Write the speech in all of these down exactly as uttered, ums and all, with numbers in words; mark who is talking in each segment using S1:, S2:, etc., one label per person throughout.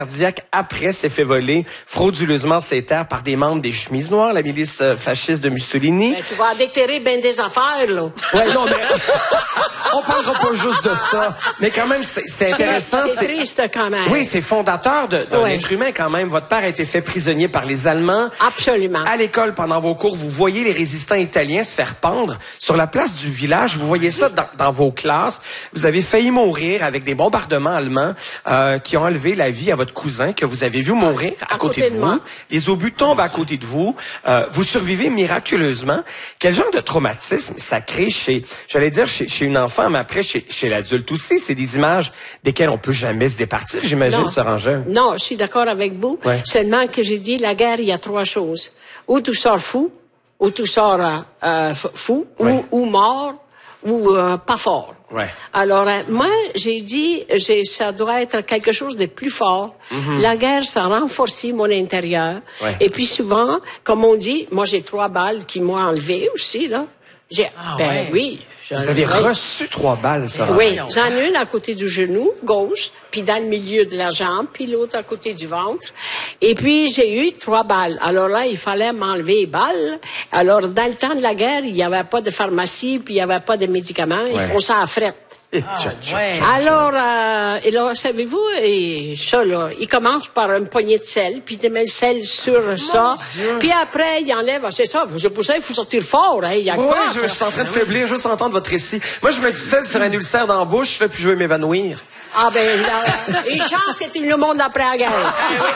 S1: cardiaque après s'est fait voler frauduleusement ses terres par des membres des chemises noires, la milice fasciste de Mussolini.
S2: Ben, tu vas déterrer bien des affaires, là.
S1: Ouais, non, mais on parlera pas juste de ça. Mais quand même, c'est, c'est intéressant.
S2: C'est, c'est triste, quand même.
S1: Oui, c'est fondateur de, d'un
S2: ouais.
S1: être humain, quand même. Votre père a été fait prisonnier par les Allemands.
S2: Absolument.
S1: À l'école, pendant vos cours, vous voyez les résistants italiens se faire pendre sur la place du village. Vous voyez ça dans, dans vos classes. Vous avez failli mourir avec des bombardements allemands euh, qui ont enlevé la vie à votre cousin que vous avez vu mourir à, à côté, côté de, de vous. Les obus tombent à côté de vous. Euh, vous survivez miraculeusement. Quel genre de traumatisme ça crée chez, j'allais dire chez, chez une enfant, mais après chez, chez l'adulte aussi? C'est des images desquelles on peut jamais se départir, j'imagine, Sœur Angèle.
S2: Non, je suis d'accord avec vous. Ouais. Seulement que j'ai dit, la guerre, il y a trois choses. Ou tu sors fou, ou tu sors euh, fou, ouais. ou, ou mort, ou euh, pas fort.
S1: Ouais.
S2: Alors, euh, moi, j'ai dit, j'ai, ça doit être quelque chose de plus fort. Mm-hmm. La guerre, ça a renforcé mon intérieur. Ouais. Et puis souvent, comme on dit, moi, j'ai trois balles qui m'ont enlevé aussi, là. J'ai, ah, ben ouais. oui.
S1: Vous avez reçu trois balles, ça?
S2: Oui, j'en ai une à côté du genou gauche, puis dans le milieu de la jambe, puis l'autre à côté du ventre. Et puis, j'ai eu trois balles. Alors là, il fallait m'enlever les balles. Alors, dans le temps de la guerre, il n'y avait pas de pharmacie, puis il n'y avait pas de médicaments. Ils ouais. font ça à frette.
S1: Ah,
S2: ouais. Alors, euh, et là, savez-vous, et ça, là, il commence par une poignée de sel, puis il te met le sel sur Mon ça, Dieu. Puis après, il enlève, c'est ça, c'est pour ça, il faut sortir fort, hein, il y a
S1: ouais,
S2: quoi?
S1: Je, je suis en train de faiblir, juste entendre votre récit. Moi, je mets du sel sur un ulcère dans la bouche, là, puis je veux m'évanouir.
S2: Ah ben, là, une chance que tu le monde après la guerre.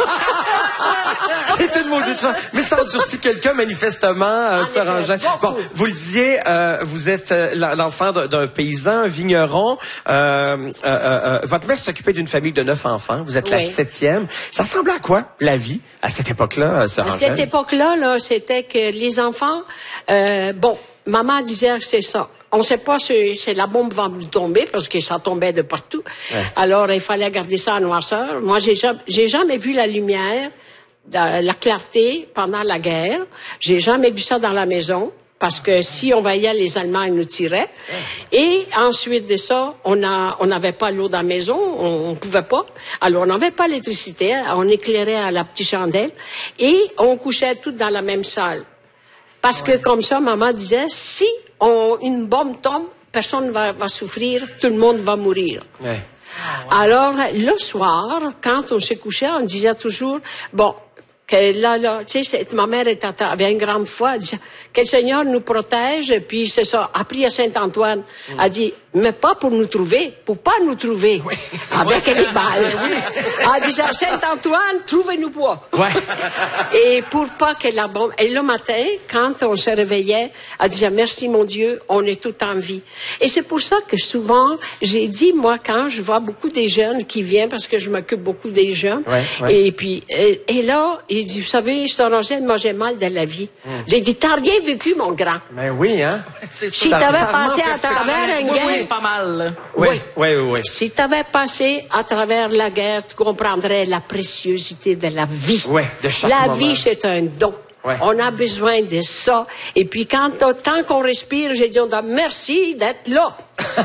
S1: C'est une maudite chance. Mais ça endurcit quelqu'un, manifestement, euh, Sœur Angèle. Bon, vous le disiez, euh, vous êtes euh, l'enfant d'un, d'un paysan, un vigneron. Euh, euh, euh, votre mère s'occupait d'une famille de neuf enfants. Vous êtes oui. la septième. Ça ressemblait à quoi, la vie, à cette époque-là, Sœur Angèle?
S2: À cette époque-là, là, c'était que les enfants... Euh, bon, maman disait que c'est ça. On ne sait pas si, si la bombe va nous tomber parce que ça tombait de partout. Ouais. Alors, il fallait garder ça en noirceur. Moi, j'ai jamais, j'ai jamais vu la lumière, la clarté pendant la guerre. J'ai jamais vu ça dans la maison parce que si on voyait les Allemands, ils nous tiraient. Et ensuite de ça, on a, on n'avait pas l'eau dans la maison, on, on pouvait pas. Alors, on n'avait pas l'électricité, on éclairait à la petite chandelle et on couchait tous dans la même salle. Parce que comme ça, maman disait, si on, une bombe tombe, personne va, va souffrir, tout le monde va mourir. Ouais. Ah, ouais. Alors, le soir, quand on se couchait, on disait toujours, bon, que là, là, tu sais, ma mère était, avait une grande foi, elle disait, que le Seigneur nous protège, puis c'est ça, a prié à Saint-Antoine, mm. a dit, mais pas pour nous trouver, pour pas nous trouver, oui. avec oui. les balles. Oui. Elle disait, Saint-Antoine, trouvez-nous pas. Ouais. Et pour pas que la bombe, et le matin, quand on se réveillait, elle disait, merci mon Dieu, on est tout en vie. Et c'est pour ça que souvent, j'ai dit, moi, quand je vois beaucoup des jeunes qui viennent, parce que je m'occupe beaucoup des jeunes, ouais, ouais. et puis, et, et là, il dit, vous savez, Sœur Angèle, moi, j'ai mal de la vie. Mm. J'ai dit, t'as rien vécu, mon grand.
S1: Mais oui, hein?
S2: C'est si t'avais passé à travers une guerre...
S3: Oui, c'est pas mal.
S1: Oui, oui, oui. oui.
S2: Si t'avais passé à travers la guerre, tu comprendrais la préciosité de la vie.
S1: Oui, de chaque
S2: La
S1: moment.
S2: vie, c'est un don. Ouais. On a besoin de ça. Et puis, quand, tant qu'on respire, j'ai dit, on a merci d'être là.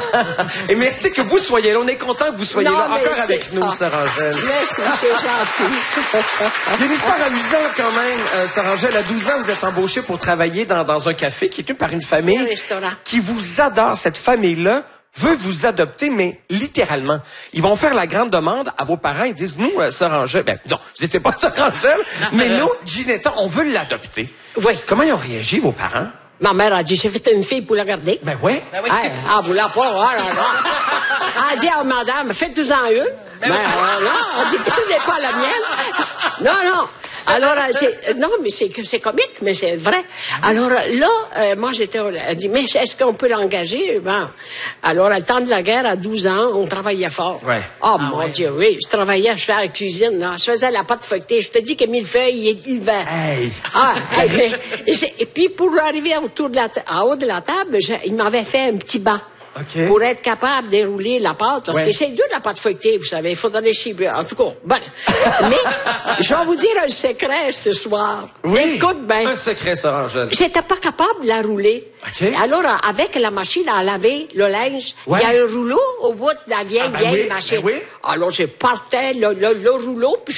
S1: Et merci que vous soyez là. On est content que vous soyez
S2: non,
S1: là encore avec ça. nous, Sœur Angèle.
S2: Merci, c'est gentil.
S1: Il y a une histoire amusante quand même, euh, Sœur Angèle. À douze ans, vous êtes embauchée pour travailler dans, dans un café qui est tenu par une famille
S2: un restaurant.
S1: Qui vous adore. Cette famille-là veut vous adopter, mais littéralement. Ils vont faire la grande demande à vos parents. Ils disent, nous, euh, Sœur Angèle, ben non, vous n'étiez pas Sœur Angèle, mais nous, Ginetta, on veut l'adopter.
S2: Oui.
S1: Comment ils ont réagi, vos parents?
S2: Ma mère a dit, j'ai fait une fille pour la garder.
S1: Ben oui.
S2: Ben oui. Hey, ah, vous la pas, ah, là, là. Elle a dit à madame, faites-en une. Ben, ben oui. Non, elle dit, prenez pas la mienne. Non, non. Alors, c'est, non, mais c'est, c'est comique, mais c'est vrai. Alors là, euh, moi, j'étais, elle dit, mais est-ce qu'on peut l'engager? Ben, alors, à le temps de la guerre, à douze ans, on travaillait fort.
S1: Ouais.
S2: Oh,
S1: ah,
S2: mon
S1: ouais.
S2: Dieu, oui. Je travaillais, je faisais la cuisine, là. Je faisais la pâte feuilletée. Je te dis que millefeuille, il est hiver.
S1: Hey.
S2: Ah, et, et, et puis, pour arriver autour de la, en haut de la table, je, il m'avait fait un petit banc.
S1: Okay.
S2: Pour être capable de dérouler la pâte, parce
S1: ouais.
S2: que c'est dur la pâte feuilletée, vous savez, il faut donner chibre. En tout cas, bon. Mais, je vais vous dire un secret ce soir.
S1: Oui.
S2: Écoute bien.
S1: Un secret, Sœur Angèle.
S2: J'étais pas capable de la rouler.
S1: Okay.
S2: Alors, avec la machine à laver le linge, il
S1: ouais.
S2: y a un rouleau au bout de la vieille, ah, ben vieille
S1: oui,
S2: machine.
S1: Ben oui.
S2: Alors, je partais le, le, le rouleau, puis